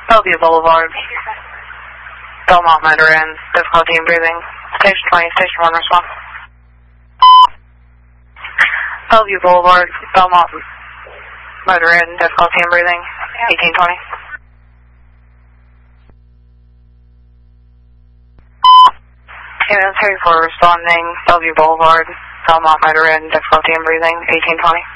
Bellevue Boulevard. Belmont motor in, difficulty in breathing. Station 20, Station 1, respond. Bellevue Boulevard, Belmont motor in, difficulty in breathing. 1820. Ambulance 34 responding, Bellevue Boulevard, Belmont motor in, difficulty in breathing. 1820.